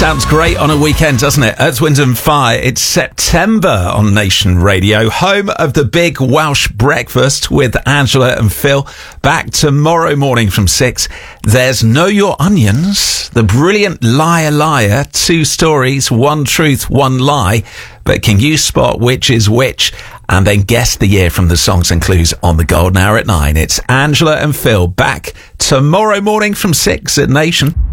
Sounds great on a weekend, doesn't it? Earth, Wind and Fire. It's September on Nation Radio, home of the big Welsh breakfast with Angela and Phil. Back tomorrow morning from 6. There's Know Your Onions, the brilliant Liar Liar, 2 stories, 1 truth, 1 lie. But can you spot which is which? And then guess the year from the songs and clues on the Golden Hour at 9. It's Angela and Phil back tomorrow morning from 6 at Nation.